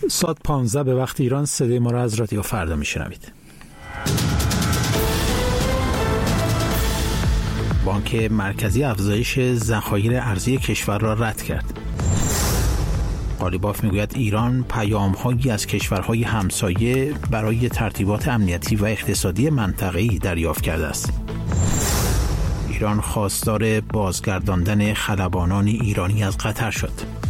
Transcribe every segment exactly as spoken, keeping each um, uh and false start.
ساعت پانزده به وقت ایران. صدای ما را از رادیو فردا میشنوید. بانک مرکزی افزایش ذخایر ارزی کشور را رد کرد. قالیباف میگوید ایران پیام‌هایی از کشورهای همسایه برای ترتیبات امنیتی و اقتصادی منطقه‌ای دریافت کرده است. ایران خواستار بازگرداندن خلبانان ایرانی از قطر شد.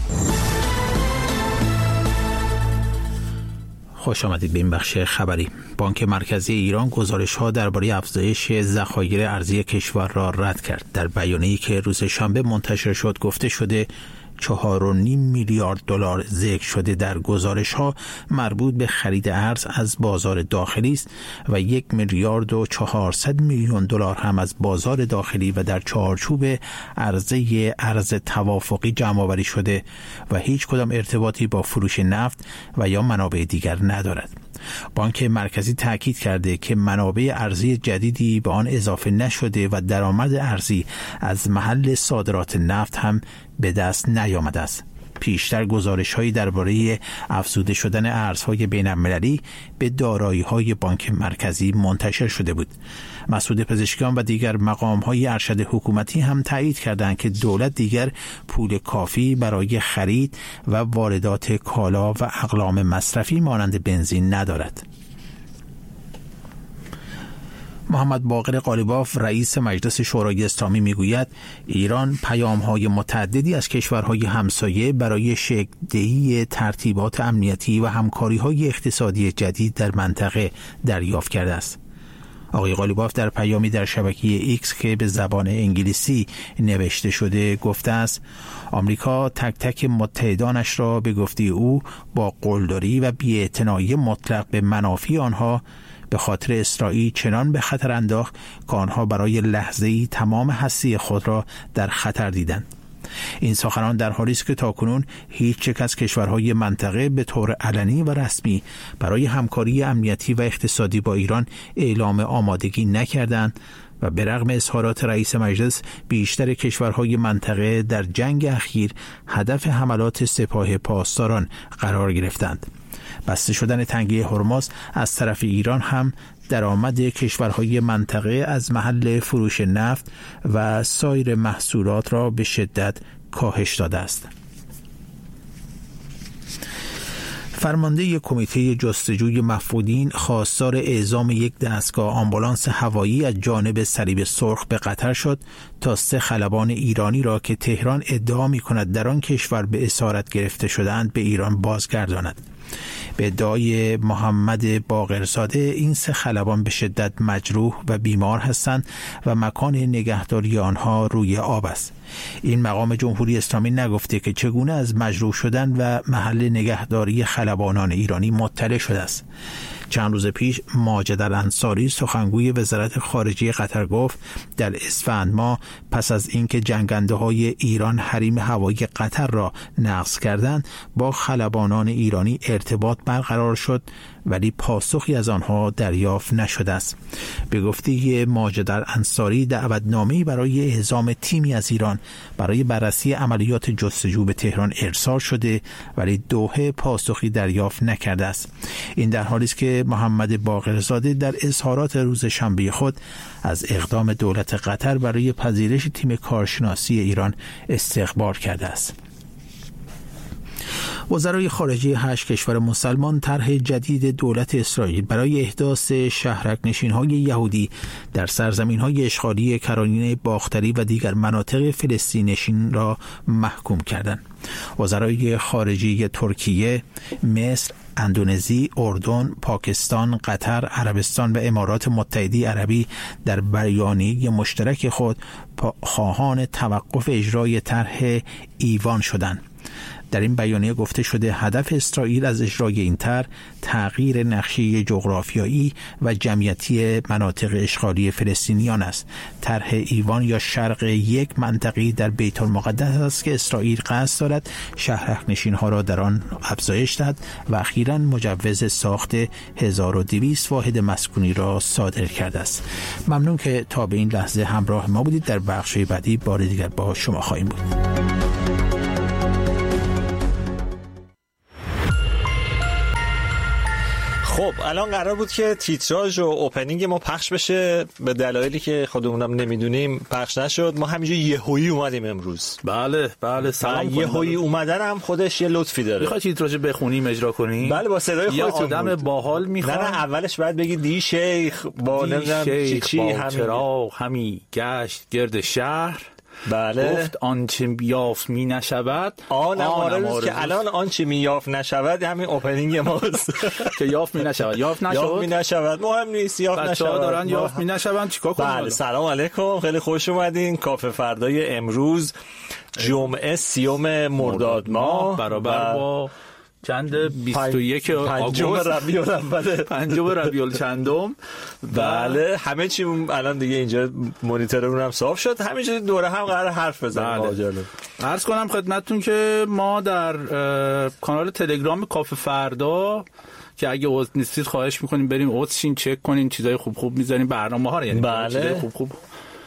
خوش آمدید به این بخش خبری. بانک مرکزی ایران گزارش‌ها درباره افزایش ذخایر ارزی کشور را رد کرد. در بیانیه‌ای که روز شنبه منتشر شد گفته شده چهار و نیم میلیارد دلار ذکر شده در گزارش‌ها مربوط به خرید ارز از بازار داخلی است و یک میلیارد و چهارصد میلیون دلار هم از بازار داخلی و در چارچوب عرضه ارز توافقی جمع‌آوری شده و هیچ کدام ارتباطی با فروش نفت و یا منابع دیگر ندارد. بانک مرکزی تاکید کرده که منابع ارزی جدیدی به آن اضافه نشده و درآمد ارزی از محل صادرات نفت هم به دست نیامده است. پیشتر گزارش‌هایی درباره افزوده شدن ارزهای بین‌المللی به دارایی‌های بانک مرکزی منتشر شده بود. مسعود پزشکیان و دیگر مقام‌های ارشد حکومتی هم تایید کردند که دولت دیگر پول کافی برای خرید و واردات کالا و اقلام مصرفی مانند بنزین ندارد. محمد باقر قالیباف رئیس مجلس شورای اسلامی میگوید ایران پیام‌های متعددی از کشورهای همسایه برای شکل‌دهی ترتیبات امنیتی و همکاری‌های اقتصادی جدید در منطقه دریافت کرده است. آقای قالیباف در پیامی در شبکه ایکس که به زبان انگلیسی نوشته شده گفته است آمریکا تک تک متحدانش را به گفته او با قلدری و بی‌اعتنایی مطلق به منافع آنها به خاطر اسرائیل چنان به خطر انداخت که آنها برای لحظه‌ای تمام هستی خود را در خطر دیدند. این سخنان در حالی است که تاکنون هیچ یک از کشورهای منطقه به طور علنی و رسمی برای همکاری امنیتی و اقتصادی با ایران اعلام آمادگی نکردند و به رغم اظهارات رئیس مجلس بیشتر کشورهای منطقه در جنگ اخیر هدف حملات سپاه پاسداران قرار گرفتند. بسته شدن تنگه هرمز از طرف ایران هم درآمد کشورهای منطقه از محل فروش نفت و سایر محصولات را به شدت کاهش داده است. فرمانده کمیته جستجوی مفقودین خواستار اعزام یک دستگاه آمبولانس هوایی از جانب صلیب سرخ به قطر شد تا سه خلبان ایرانی را که تهران ادعا می‌کند در آن کشور به اسارت گرفته شده‌اند به ایران بازگرداند. به ادعای محمد باقرزاده این سه خلبان به شدت مجروح و بیمار هستند و مکان نگهداری آنها روی آب است. این مقام جمهوری اسلامی نگفته که چگونه از مجروح شدن و محل نگهداری خلبانان ایرانی مطلع شده است. چند روز پیش ماجد الانصاری سخنگوی وزارت خارجه قطر گفت در اسفند ماه پس از اینکه جنگنده های ایران حریم هوایی قطر را نقض کردند با خلبانان ایرانی ارتباط برقرار شد ولی پاسخی از آنها دریافت نشده است. به گفته ماجد الانصاری دعوتنامه‌ای برای اعزام تیمی از ایران برای بررسی عملیات جستجو به تهران ارسال شده ولی دوحه پاسخی دریافت نکرده است. این در حالی است که محمد باقرزاده در اظهارات روز شنبه خود از اقدام دولت قطر برای پذیرش تیم کارشناسی ایران استقبال کرده است. وزرای خارجه هشت کشور مسلمان طرح جدید دولت اسرائیل برای احداث شهرک نشین‌های یهودی در سرزمین‌های اشغالی کرانه باختری و دیگر مناطق فلسطین نشین را محکوم کردند. وزرای خارجه ترکیه، مصر، اندونزی، اردن، پاکستان، قطر، عربستان و امارات متحده عربی در بیانیه مشترک خود خواهان توقف اجرای طرح ایوان شدند. در این بیانیه گفته شده هدف اسرائیل از اجرای این طرح تغییر نقشه جغرافیایی و جمعیتی مناطق اشغالی فلسطینیان است. طرح ایوان یا شرق یک منطقه‌ای در بیت المقدس است که اسرائیل قصد دارد شهرک نشین‌ها را در آن افزایش دهد و اخیراً مجوز ساخت هزار و دویست واحد مسکونی را صادر کرده است. ممنون که تا به این لحظه همراه ما بودید. در بخش بعدی بار دیگر با شما خواهیم بود. خب الان قرار بود که تیتراژ و اوپنینگ ما پخش بشه، به دلایلی که خودمونم نمیدونیم پخش نشد. ما همینجوری یهویی اومدیم امروز. بله بله سلام. یهویی اومدن هم خودش یه لطفی داره. میخوای تیتراژ بخونیم اجرا کنیم؟ بله با صدای خودتون. یه آدم باحال میخوام. نه نه اولش باید بگی دی شیخ با نمیدونم چی چی همین همی گشت گرد شهر. بله. گفت آنچه یافت می نشود آن آن که الان آنچه می یافت نشود همین اوپنینگ ماست که یافت می نشود یافت نشود یافت می نشود مهم نیست یافت نشود بچه‌ها دارن یافت می نشود چیکار کنیم؟ بله سلام علیکم، خیلی خوش اومدین. کافه فردای امروز جمعه سیوم مرداد ماه برابر با چند بیست و یک پنجم ربیع الاول پنجم ربیع الچندم. بله همه چی الان دیگه اینجا مانیتورمون هم صاف شد، همینجوری دوره هم قرار حرف بزنیم. بله. عرض کنم خدمتتون که ما در کانال تلگرام کافه فردا که اگه عضو نیستید خواهش می‌کنیم بریم عضو شین، چک کنین، چیزای خوب خوب می‌ذاریم برنامه‌ها رو، یعنی بله. چیزای خوب خوب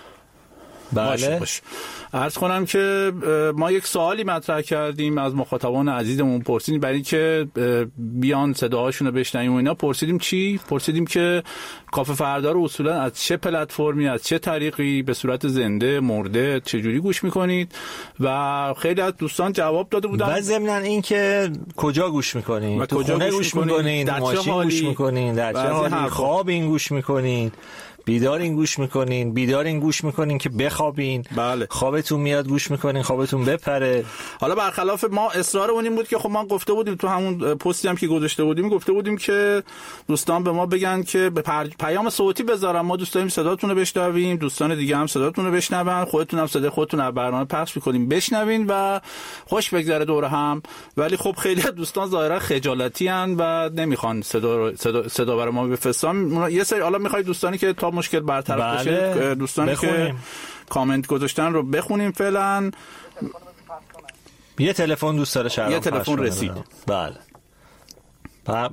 بله باشه باشه. عرض کنم که ما یک سوالی مطرح کردیم از مخاطبان عزیزمون، پرسیدیم برای که بیان صداهاشون رو بشنویم و اینا. پرسیدیم چی؟ پرسیدیم که کافه فردا رو اصولا از چه پلتفرمی، از چه طریقی، به صورت زنده، مرده، چه جوری گوش میکنید؟ و خیلی از دوستان جواب داده بودن. و ضمن این که کجا گوش میکنید؟ تو خونه گوش میکنید؟ در چه حالی گوش میکنید؟ در چه حالی خواب این گوش میکنید؟ بیدار این گوش میکنین؟ بیدار این گوش میکنین که بخوابین؟ بله. خوابتون میاد گوش میکنین خوابتون بپره؟ حالا برخلاف ما اصرارمون این بود که خب ما گفته بودیم تو همون پستی هم که گذاشته بودیم گفته بودیم که دوستان به ما بگن که به پیام صوتی بذارن، ما دوست داریم صداتون رو بشنویم، دوستان دیگه هم صداتون رو بشنون، خودتون هم صدای خودتون رو برنامه پخش میکنیم بشنوین و خوش بگذره دور هم. ولی خب خیلی دوستان ظاهرا خجالتی ان و نمیخوان صدا صدا, صدا برای ما بفرستن. یه سری حالا میخوای دوستانی که تا مشکل برطرف بله. بشه دوستانی بخونیم. که کامنت گذاشتن رو بخونیم. فعلا یه تلفن دوست داره شهرام، یه تلفن رسید. بله ب...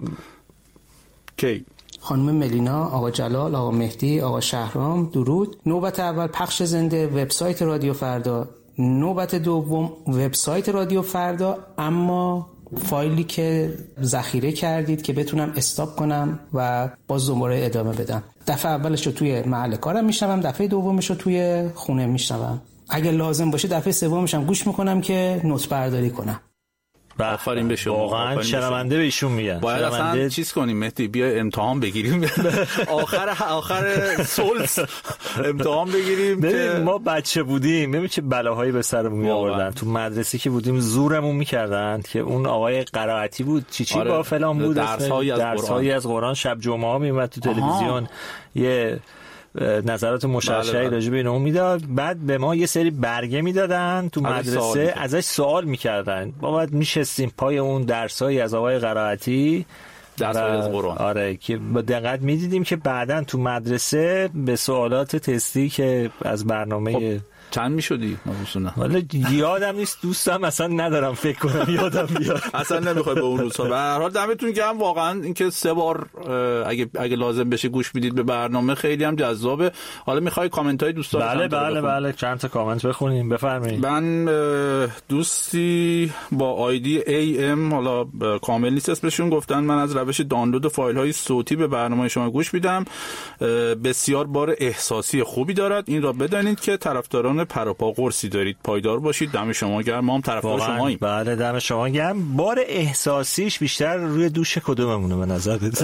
کی خانم ملینا، آقا جلال، آقا مهدی، آقا شهرام، درود. نوبت اول پخش زنده وبسایت رادیو فردا، نوبت دوم وبسایت رادیو فردا، اما فایلی که ذخیره کردید که بتونم استاپ کنم و باز دوباره ادامه بدم. دفعه اولش رو توی محل کارم میشنوم، دفعه دومش رو توی خونه میشنوم، اگه لازم باشه دفعه سومش هم گوش میکنم که نوت برداری کنم. آفرین به شما. واقعا شنونده به ایشون میگن. باید اصلا چیز کنیم مهدی، بیا امتحان بگیریم آخر آخر سولز امتحان بگیریم. ببین ما بچه بودیم ببین چه بلاهایی به سرمون می آوردن. تو مدرسه که بودیم زورمون میکردن که اون آقای قرائتی بود چی چی آره. با فلان بود درس‌هایی از درس‌هایی از قرآن شب جمعه ها میومد تو تلویزیون یه نظرات مشخصی راجع به اینو میداد، بعد به ما یه سری برگه میدادن تو مدرسه ازش سوال میکردن. ما بعد میشستیم پای اون درسایی از آقای قرائتی درسای از قرآن، آره که با دقت میدیدیم که بعدن تو مدرسه به سوالات تستی که از برنامه خب. چند میشدی؟ نمی‌دونم. ولی یادم نیست، دوستم اصلا ندارم فکر کنم یادم بیاد. اصلا نمیخوای به اون روزها. به هر حال دمتون گرم واقعا اینکه سه بار اگه اگه لازم بشه گوش میدید به برنامه، خیلی هم جذابه. حالا میخوای کامنت های دوستان؟ بله بله بله چند تا کامنت بخونیم بفرمایید. من دوستی با آیدی ای ام، حالا کامل نیست اسمشون، گفتن من از روش دانلود فایل های صوتی به برنامه شما گوش میدم، بسیار بار احساسی خوبی دارد، این را بدانید که طرفداران پروپا قرصی دارید، پایدار باشید، دم شما گرم، ما هم طرفدار شماییم. بله دم شما گرم. بار احساسیش بیشتر روی دوش کدوممونه به نظرت؟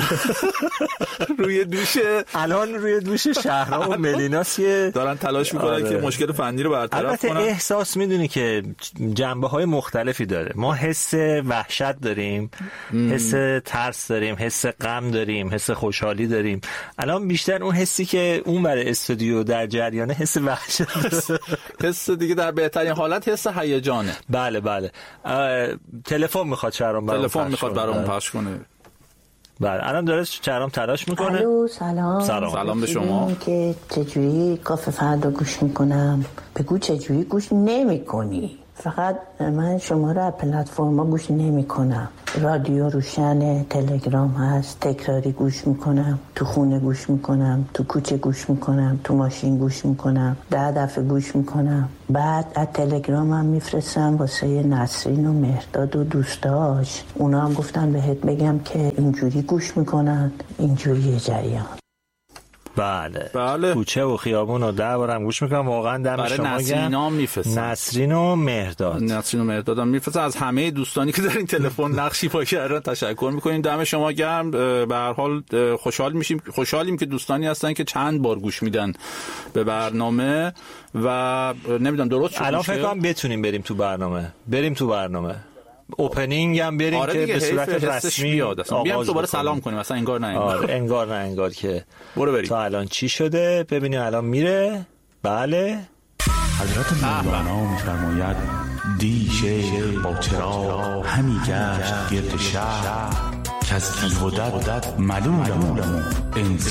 روی دوش الان روی دوش شهرام و ملیناس که دارن تلاش میکنن آره. که مشکل فنی رو برطرف کنن. احساس میدونی که جنبه‌های مختلفی داره. ما حس وحشت داریم، ام. حس ترس داریم، حس غم داریم، حس خوشحالی داریم. الان بیشتر اون حسی که اون برای استودیو در جریان حس وحشت حس دیگه در بهترین حالت حس هیجانه. بله بله. تلفن میخواد شهرام برام تلفن میخواد برام پخش کنه. بله الان داره شهرام تلاش میکنه. الو سلام. سلام. سلام به شما. که چجوری کافه فردا گوش میکنم؟ بگو چجوری گوش نمیکنی؟ فقط من شما را پلتفرما گوش نمی کنم. رادیو روشن، تلگرام هست، تکراری گوش میکنم، تو خونه گوش میکنم، تو کوچه گوش میکنم، تو ماشین گوش میکنم، ده دفعه گوش میکنم. بعد از تلگرام هم میفرستم واسه نسرین و مهرداد و دوستاش، اونا هم گفتن بهت بگم که اینجوری گوش میکنن، اینجوری جریان. بله. بله. کوچه و خیابون و ده بارم گوش میکنم. واقعا دم شما گرم. نسرین و مهرداد نسرین و مهرداد هم میفرستن. از همه دوستانی که در این تلفن نقشی پا کردن تشکر میکنیم. دم شما گرم. به هر حال خوشحال میشیم، خوشحالیم که دوستانی هستن که چند بار گوش میدن به برنامه و نمیدونم درست شد. الان فکر کنم بتونیم بریم تو برنامه. بریم تو برنامه. اوپنینگ هم بریم آره که به صورت رسمی بیام دوباره سلام کنیم، مثلا انگار نه انگار. آره انگار نه انگار که برو بریم. تا الان چی شده ببینیم. الان میره. بله. حضرت مولانا می‌فرماید دی شیخ با چراغ همی گشت گرد شهر که از بیهودت ملولم انسان